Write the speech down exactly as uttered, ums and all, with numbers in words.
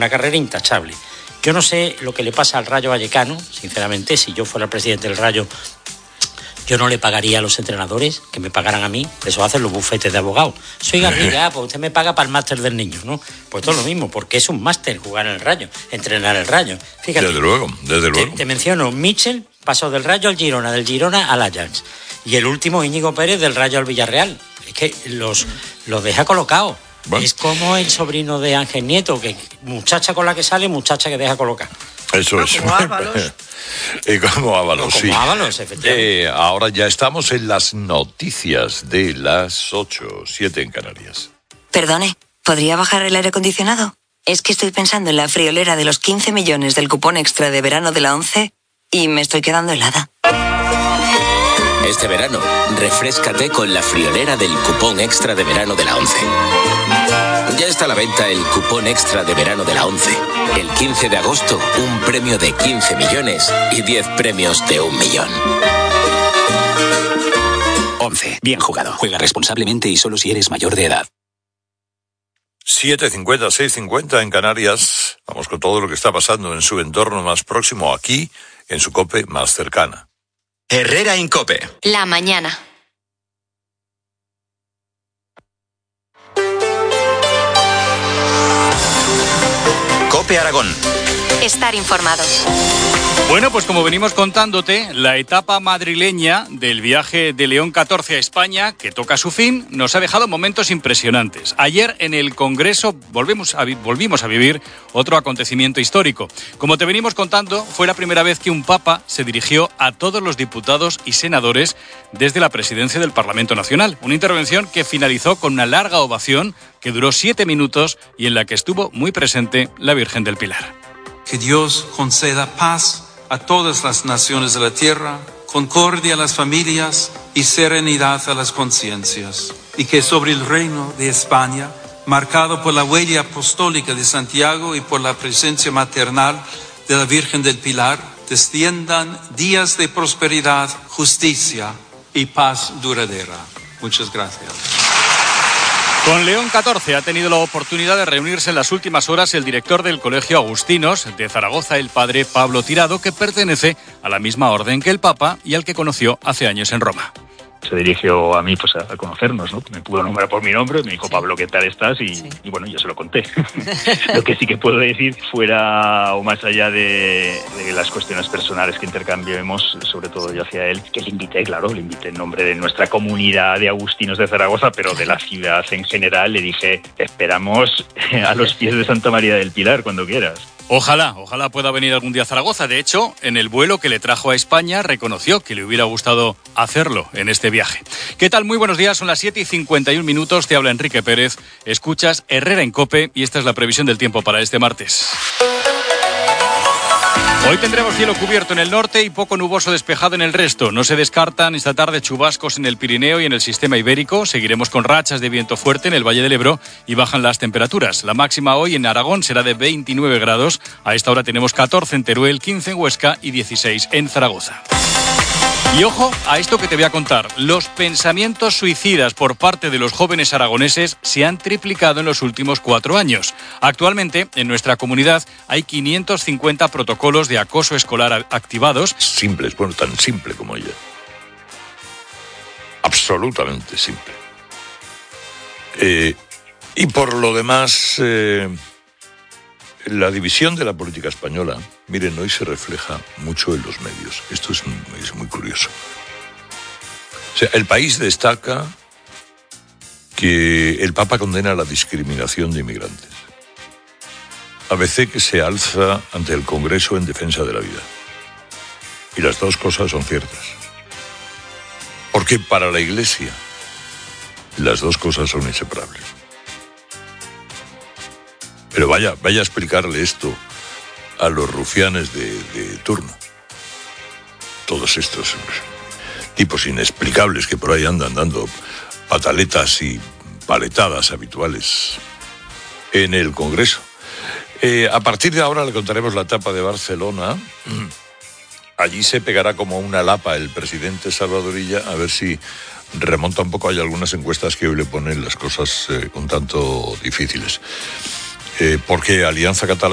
una carrera intachable. Yo no sé lo que le pasa al Rayo Vallecano, sinceramente. Si yo fuera el presidente del Rayo, yo no le pagaría a los entrenadores, que me pagaran a mí. Eso hacen los bufetes de abogados. Soy Garriga, pues usted me paga para el máster del niño, ¿no? Pues todo lo mismo, porque es un máster jugar en el Rayo, entrenar el Rayo. Fíjate, desde luego, desde luego. Te, te menciono, Mitchell pasó del Rayo al Girona, del Girona al Ajax. Y el último, Íñigo Pérez, del Rayo al Villarreal. Es que los, los deja colocados. Bueno. Es como el sobrino de Ángel Nieto, que muchacha con la que sale, muchacha que deja colocar. Eso no, es. Como Ábalos. Y como Ábalos, no, como sí. Ábalos, efectivamente. Eh, ahora ya estamos en las noticias de las ocho, siete en Canarias. Perdone, ¿podría bajar el aire acondicionado? Es que estoy pensando en la friolera de los quince millones del cupón extra de verano de la ONCE y me estoy quedando helada. Este verano, refréscate con la friolera del cupón extra de verano de la ONCE. Ya está a la venta el cupón extra de verano de la ONCE. El quince de agosto, un premio de quince millones y diez premios de un millón. ONCE. Bien jugado. Juega responsablemente y solo si eres mayor de edad. siete cincuenta, seis cincuenta en Canarias. Vamos con todo lo que está pasando en su entorno más próximo, aquí, en su COPE más cercana. Herrera en COPE. La mañana. COPE Aragón. Estar informados. Bueno, pues como venimos contándote, la etapa madrileña del viaje de León catorce a España, que toca su fin, nos ha dejado momentos impresionantes. Ayer en el Congreso volvemos a, volvimos a vivir otro acontecimiento histórico. Como te venimos contando, fue la primera vez que un papa se dirigió a todos los diputados y senadores desde la presidencia del Parlamento Nacional. Una intervención que finalizó con una larga ovación que duró siete minutos y en la que estuvo muy presente la Virgen del Pilar. Que Dios conceda paz a todas las naciones de la tierra, concordia a las familias y serenidad a las conciencias. Y que sobre el reino de España, marcado por la huella apostólica de Santiago y por la presencia maternal de la Virgen del Pilar, desciendan días de prosperidad, justicia y paz duradera. Muchas gracias. Con León catorce ha tenido la oportunidad de reunirse en las últimas horas el director del Colegio Agustinos de Zaragoza, el padre Pablo Tirado, que pertenece a la misma orden que el Papa y al que conoció hace años en Roma. Se dirigió a mí pues a conocernos, ¿no? Me pudo nombrar por mi nombre, me dijo, sí. Pablo, ¿qué tal estás? Y, sí. y bueno, yo se lo conté. Lo que sí que puedo decir, fuera o más allá de, de las cuestiones personales que intercambiemos, sobre todo yo hacia él, que le invité, claro, le invité en nombre de nuestra comunidad de agustinos de Zaragoza, pero de la ciudad en general, le dije, esperamos a los pies de Santa María del Pilar cuando quieras. Ojalá, ojalá pueda venir algún día a Zaragoza. De hecho, en el vuelo que le trajo a España reconoció que le hubiera gustado hacerlo en este viaje. ¿Qué tal? Muy buenos días, son las siete y cincuenta y un minutos, te habla Enrique Pérez, escuchas Herrera en COPE y esta es la previsión del tiempo para este martes. Hoy tendremos cielo cubierto en el norte y poco nuboso despejado en el resto. No se descartan esta tarde chubascos en el Pirineo y en el sistema ibérico. Seguiremos con rachas de viento fuerte en el Valle del Ebro y bajan las temperaturas. La máxima hoy en Aragón será de veintinueve grados. A esta hora tenemos catorce en Teruel, quince en Huesca y dieciséis en Zaragoza. Y ojo a esto que te voy a contar. Los pensamientos suicidas por parte de los jóvenes aragoneses se han triplicado en los últimos cuatro años. Actualmente, en nuestra comunidad hay quinientos cincuenta protocolos de acoso escolar activados. Simples, bueno, tan simple como ella. Absolutamente simple. Eh, y por lo demás, eh, la división de la política española, miren, hoy se refleja mucho en los medios. Esto es, es muy curioso. O sea, el país destaca que el Papa condena la discriminación de inmigrantes. A B C que se alza ante el Congreso en defensa de la vida. Y las dos cosas son ciertas. Porque para la Iglesia las dos cosas son inseparables. Pero vaya, vaya a explicarle esto a los rufianes de, de turno. Todos estos tipos inexplicables que por ahí andan dando pataletas y paletadas habituales en el Congreso. Eh, a partir de ahora le contaremos la etapa de Barcelona. Allí se pegará como una lapa el presidente Salvadorilla, a ver si remonta un poco. Hay algunas encuestas que hoy le ponen las cosas eh, un tanto difíciles. Eh, porque Alianza Catalana